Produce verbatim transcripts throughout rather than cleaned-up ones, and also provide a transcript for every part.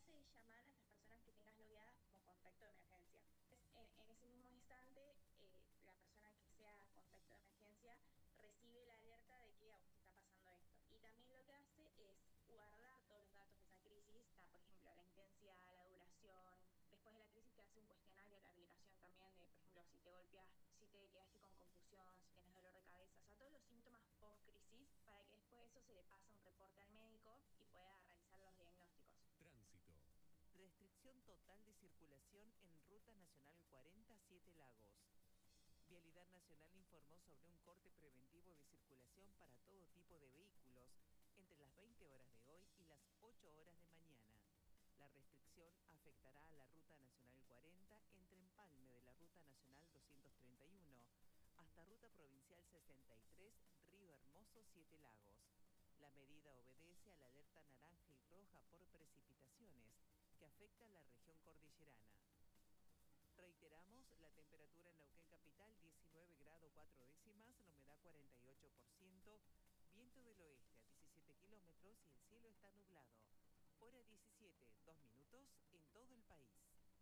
hace es llamar a las personas que tengas logueadas como contacto de emergencia. En, en ese mismo instante, eh, la persona que sea contacto de emergencia recibe la alerta de que a usted está pasando esto. Y también lo que hace es guardar todos los datos de esa crisis, está, por ejemplo, la intensidad, la duración. Después de la crisis te hace un cuestionario a la aplicación también de, por ejemplo, si te golpeas, si te quedaste con confusión, si tienes dolor de cabeza, o sea, todos los síntomas post-crisis, para que después de eso se le pase un reporte al médico y pueda realizar los diagnósticos. Tránsito. Restricción total de circulación en Ruta Nacional cuarenta, Siete Lagos. Vialidad Nacional informó sobre un corte preventivo de circulación para todo tipo de vehículos entre las veinte horas de hoy y las ocho horas de mañana. La restricción afectará a la Ruta Nacional cuarenta entre Empalme de la Ruta Nacional doscientos treinta y uno hasta Ruta Provincial sesenta y tres, Río Hermoso, Siete Lagos. La medida obedece a la alerta naranja y roja por precipitaciones que afecta a la región cordillerana. Reiteramos, la temperatura en Neuquén Capital diecinueve grados cuatro décimas, la humedad cuarenta y ocho por ciento, viento del oeste a diecisiete kilómetros y el cielo está nublado. Hora diecisiete, dos minutos en todo el país.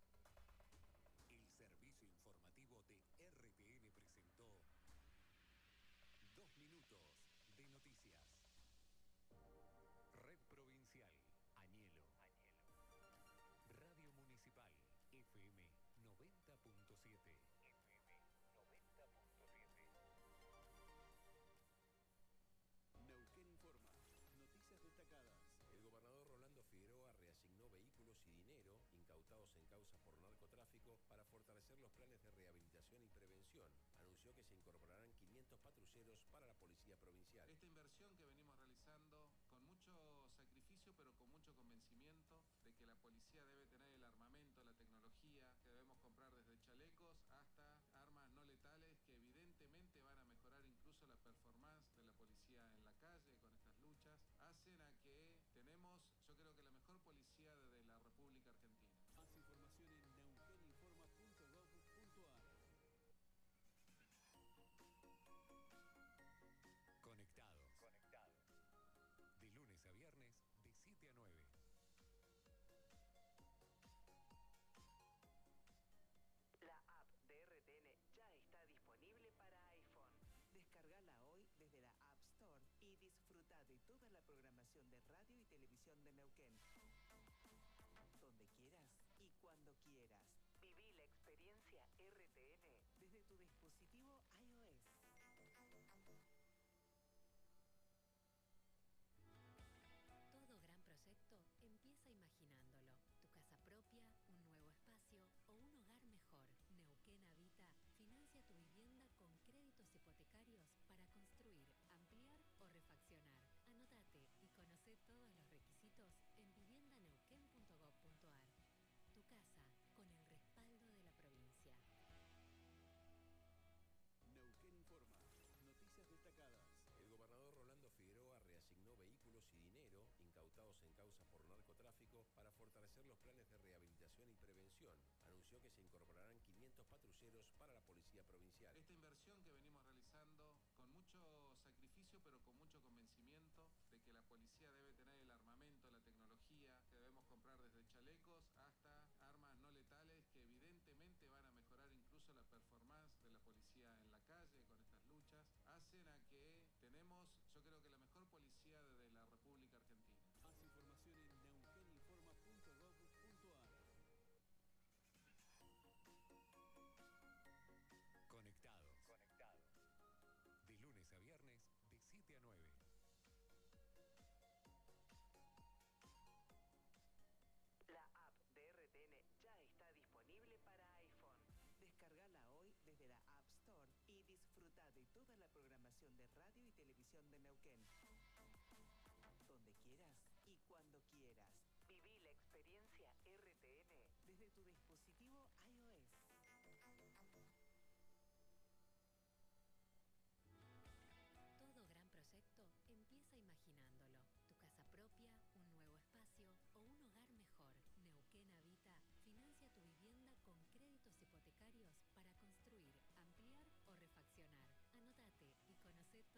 El servicio informativo de R T N presentó Dos Minutos de Noticias. Red Provincial, Añelo. Añelo. Radio Municipal, F M noventa punto siete. F M noventa punto siete. Neuquén informa. Noticias destacadas. El gobernador Rolando Figueroa reasignó vehículos y dinero incautados en causas por narcotráfico para fortalecer los planes de rehabilitación y prevención. Anunció que se incorporarán quinientos patrulleros para la Policía Provincial. Esta inversión que venimos realizando con mucho sacrificio pero con mucho convencimiento de que la policía debe tener el armamento, la tecnología, que debemos comprar desde chalecos hasta armas no letales que evidentemente van a mejorar incluso la performance de la policía en la calle con estas luchas, hacen a que tenemos, yo creo que la mejor policía de la República Argentina. Más información en neuqueninforma punto gov punto ar. Conectados. Conectados. De lunes a viernes, de siete a nueve. La app de R T N ya está disponible para iPhone. Descargala hoy desde la App Store y disfruta de toda la programación de radio y televisión de Neuquén. Donde quieras y cuando quieras. Viví la experiencia R T N desde tu dispositivo iOS. Todo gran proyecto empieza imaginándolo. Tu casa propia, un nuevo espacio o un hogar mejor. Neuquén Habita financia tu vivienda con créditos hipotecarios para construir, ampliar o refaccionar. Anótate y conoce todos los requisitos en viviendaneuquén punto gov punto ar. Tu casa con el respaldo de la provincia. Neuquén informa. Noticias destacadas. El gobernador Rolando Figueroa reasignó vehículos y dinero incautados en causas por narcotráfico para fortalecer los planes de rehabilitación y prevención. Anunció que se incorporarán quinientos patrulleros para la Policía Provincial. Esta inversión que venimos realizando con mucho sacrificio pero con mucho convencimiento de que la policía debe tener el armamento, la tecnología, que debemos comprar desde chalecos hasta armas no letales que evidentemente van a mejorar incluso la performance de la policía en la calle con estas luchas, hacen a que tenemos, yo creo que la mejor policía de la República Argentina. Más información en neuqueninforma punto gov punto ar. Conectados. Conectados. De lunes a viernes, de siete a nueve. La app de R T N ya está disponible para iPhone. Descargala hoy desde la App Store y disfruta de toda la programación de radio y televisión de Neuquén. Donde quieras y cuando quieras. Viví la experiencia R T N desde tu dispositivo iOS.